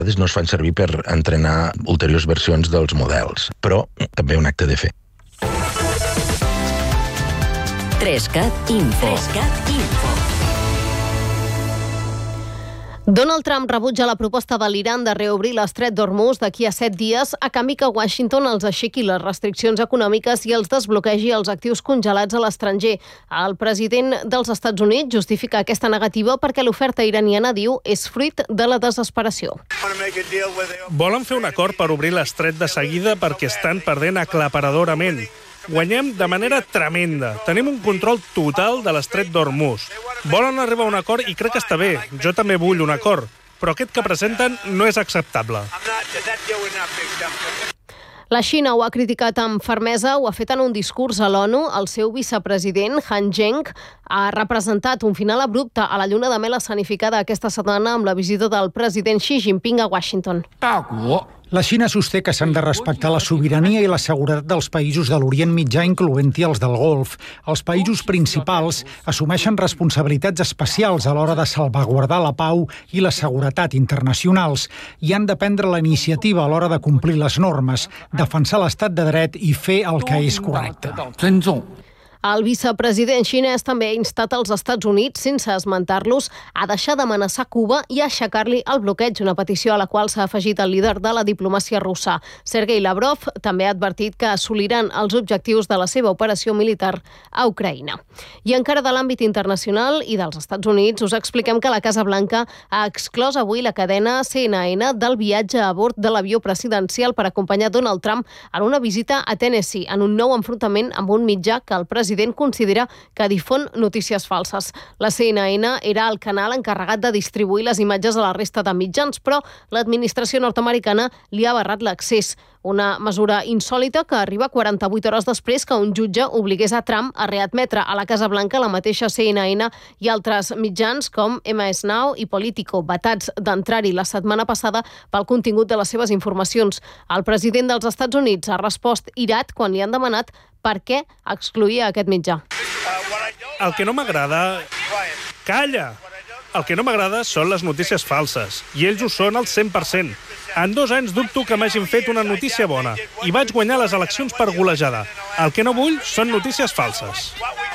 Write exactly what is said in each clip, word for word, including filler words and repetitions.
no es fan servir per entrenar ulteriors versions dels models, però també un acte de fe. Trescat Info. Trescat Info. Donald Trump rebutja la proposta de l'Iran de reobrir l'estret d'Hormuz d'aquí a set dies a canvi que Washington els aixequi les restriccions econòmiques i els desbloquegi els actius congelats a l'estranger. El president dels Estats Units justifica aquesta negativa perquè l'oferta iraniana, diu, és fruit de la desesperació. Volen fer un acord per obrir l'estret de seguida perquè estan perdent aclaparadorament. Guanyem de manera tremenda. Tenim un control total de l'estret d'Hormuz. Volen arribar a un acord i crec que està bé. Jo també vull un acord. Però aquest que presenten no és acceptable. La Xina ho ha criticat amb fermesa, ho ha fet en un discurs a l'ONU. El seu vicepresident, Han Zheng, ha representat un final abrupte a la lluna de mel escenificada aquesta setmana amb la visita del president Xi Jinping a Washington. La Xina sosté que s'han de respectar la sobirania i la seguretat dels països de l'Orient Mitjà, incloent-hi els del Golf. Els països principals assumeixen responsabilitats especials a l'hora de salvaguardar la pau i la seguretat internacionals i han de prendre la iniciativa a l'hora de complir les normes, defensar l'estat de dret i fer el que és correcte. El vicepresident xinès també ha instat els Estats Units, sense esmentar-los, a deixar d'amenaçar Cuba i a aixecar-li el bloqueig, una petició a la qual s'ha afegit el líder de la diplomàcia russa. Sergei Lavrov també ha advertit que assoliran els objectius de la seva operació militar a Ucraïna. I encara de l'àmbit internacional i dels Estats Units, us expliquem que la Casa Blanca ha exclòs avui la cadena C N N del viatge a bord de l'avió presidencial per acompanyar Donald Trump en una visita a Tennessee, en un nou enfrontament amb un mitjà que el president El president considera que difon notícies falses. La C N N era el canal encarregat de distribuir les imatges a la resta de mitjans, però l'administració nord-americana li ha barrat l'accés. Una mesura insòlita que arriba quaranta-vuit hores després que un jutge obligués a Trump a readmetre a la Casa Blanca la mateixa C N N i altres mitjans com M S Now i Politico, vetats d'entrar-hi la setmana passada pel contingut de les seves informacions. El president dels Estats Units ha respost irat quan li han demanat per què excloïa aquest mitjà. El que no m'agrada... Calla! El que no m'agrada són les notícies falses, i ells ho són al cent per cent. En dos anys dubto que m'hagin fet una notícia bona, i vaig guanyar les eleccions per golejada. El que no vull són notícies falses.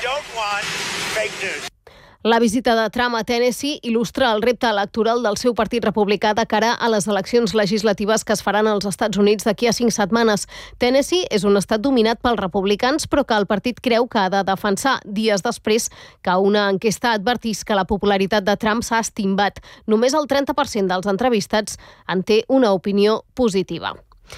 La visita de Trump a Tennessee il·lustra el repte electoral del seu partit republicà de cara a les eleccions legislatives que es faran als Estats Units d'aquí a cinc setmanes. Tennessee és un estat dominat pels republicans, però que el partit creu que ha de defensar dies després que una enquesta advertís que la popularitat de Trump s'ha estimbat. Només el trenta per cent dels entrevistats en té una opinió positiva.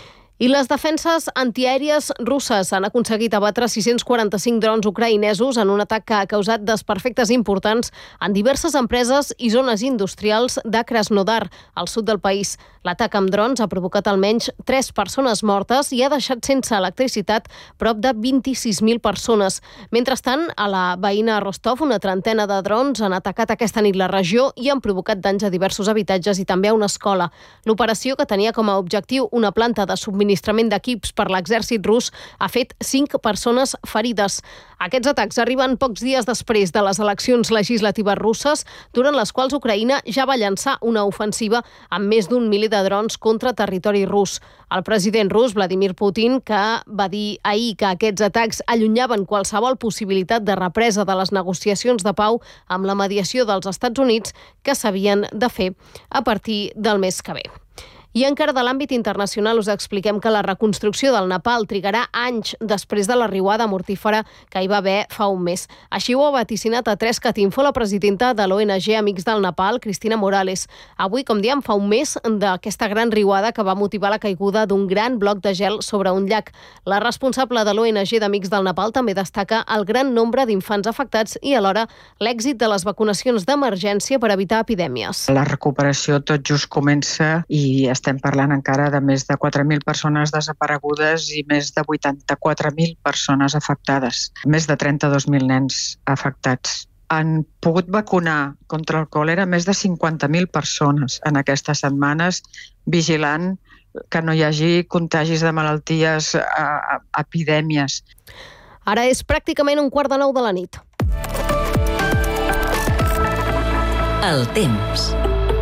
I les defenses antiaèries russes han aconseguit abatre sis-cents quaranta-cinc drons ucraïnesos en un atac que ha causat desperfectes importants en diverses empreses i zones industrials de Krasnodar, al sud del país. L'atac amb drons ha provocat almenys tres persones mortes i ha deixat sense electricitat prop de vint-i-sis mil persones. Mentrestant, a la veïna Rostov, una trentena de drons han atacat aquesta nit la regió i han provocat danys a diversos habitatges i també a una escola. L'operació, que tenia com a objectiu una planta de subministrament d'equips per l'exèrcit rus, ha fet cinc persones ferides. Aquests atacs arriben pocs dies després de les eleccions legislatives russes, durant les quals Ucraïna ja va llançar una ofensiva amb més d'un miler de drons contra territori rus. El president rus, Vladimir Putin, que va dir ahir que aquests atacs allunyaven qualsevol possibilitat de represa de les negociacions de pau amb la mediació dels Estats Units que s'havien de fer a partir del mes que ve. I encara de l'àmbit internacional us expliquem que la reconstrucció del Nepal trigarà anys després de la riuada mortífera que hi va haver fa un mes. Així ho ha vaticinat a tres Catinfo la presidenta de l'O N G Amics del Nepal, Cristina Morales. Avui, com diem, fa un mes d'aquesta gran riuada que va motivar la caiguda d'un gran bloc de gel sobre un llac. La responsable de l'O N G d'Amics del Nepal també destaca el gran nombre d'infants afectats i alhora l'èxit de les vacunacions d'emergència per evitar epidèmies. La recuperació tot just comença i estem parlant encara de més de quatre mil persones desaparegudes i més de vuitanta-quatre mil persones afectades, més de trenta-dos mil nens afectats. Han pogut vacunar contra el còlera més de cinquanta mil persones en aquestes setmanes, vigilant que no hi hagi contagis de malalties, a, a, epidèmies. Ara és pràcticament un quart de nou de la nit. El temps.